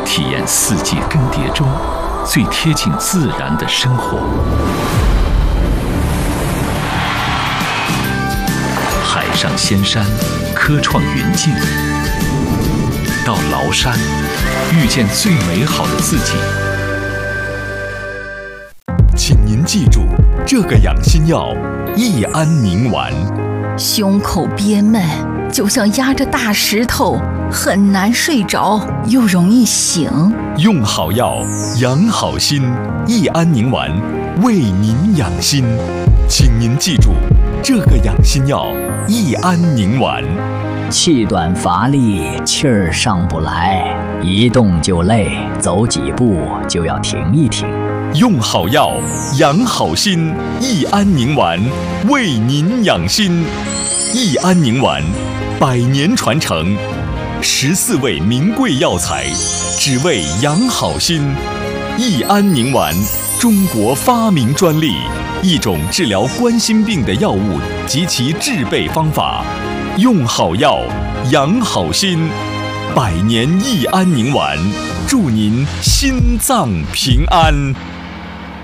体验四季更迭中最贴近自然的生活。海上仙山，科创云境，到崂山，遇见最美好的自己。请您记住，这个养心药益安宁丸。 胸口憋闷，就像压着大石头，很难睡着，又容易醒。 用好药，养好心，益安宁丸为您养心。请您记住，这个养心药益安宁丸。 气短乏力，气儿上不来，一动就累，走几步就要停一停。 用好药，养好心，益安宁丸为您养心。益安宁丸，100年传承，14味名贵药材，只为养好心。益安宁丸，中国发明专利，一种治疗冠心病的药物及其制备方法。用好药，养好心，100年益安宁丸，祝您心脏平安。